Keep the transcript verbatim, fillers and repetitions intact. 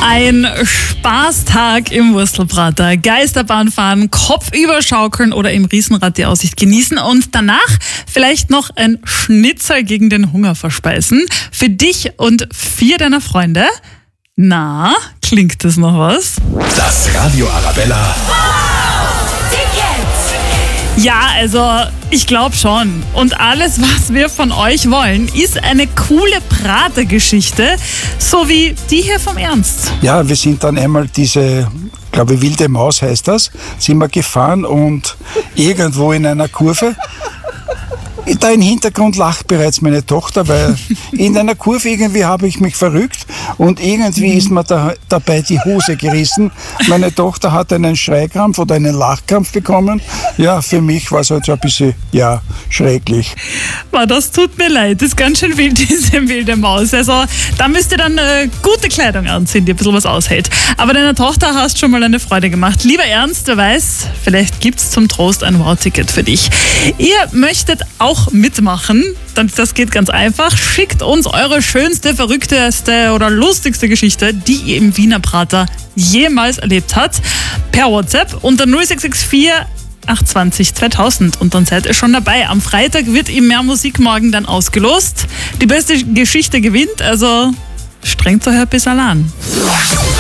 Ein Spaßtag im Wurstelprater. Geisterbahn fahren, kopfüber schaukeln oder im Riesenrad die Aussicht genießen und danach vielleicht noch ein Schnitzel gegen den Hunger verspeisen. Für dich und vier deiner Freunde. Na, klingt das noch was? Das Radio Arabella. Ja, also ich glaube schon. Und alles, was wir von euch wollen, ist eine coole Prater-Geschichte, so wie die hier vom Ernst. Ja, wir sind dann einmal diese, glaube ich, wilde Maus heißt das, sind wir gefahren und irgendwo in einer Kurve, da im Hintergrund lacht bereits meine Tochter, weil in einer Kurve irgendwie habe ich mich verrückt und irgendwie ist mir da, dabei die Hose gerissen. Meine Tochter hat einen Schreikrampf oder einen Lachkrampf bekommen. Ja, für mich war es halt so ein bisschen, ja, schrecklich. Boah, das tut mir leid, das ist ganz schön wild, diese wilde Maus. Also da müsst ihr dann äh, gute Kleidung anziehen, die ein bisschen was aushält. Aber deiner Tochter hast schon mal eine Freude gemacht. Lieber Ernst, wer weiß, vielleicht gibt's zum Trost ein Wow-Ticket für dich. Ihr möchtet auch mitmachen, das geht ganz einfach. Schickt uns eure schönste, verrückteste oder lustigste Geschichte, die ihr im Wiener Prater jemals erlebt habt, per WhatsApp unter null sechs sechs vier acht zwei null zweitausend und dann seid ihr schon dabei. Am Freitag wird im Mehr Musik morgen dann ausgelost. Die beste Geschichte gewinnt, also strengt euch ein bisschen an.